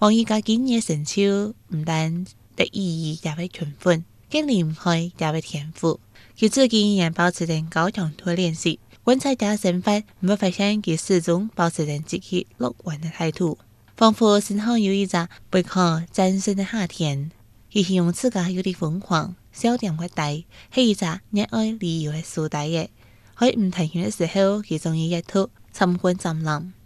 王伊家今日成就唔但得意義，也會勤奮，更厲害也會天賦。佢自己仍保持定高強度練習，觀察家生活，唔會發現佢始終保持定積極樂觀的態度。仿佛身後有一隻不可戰勝的夏天。佢形容自家有啲瘋狂，笑點會大，係一隻熱愛旅遊的書呆嘅。喺唔談遠嘅時候，佢終於一吐參觀展覽。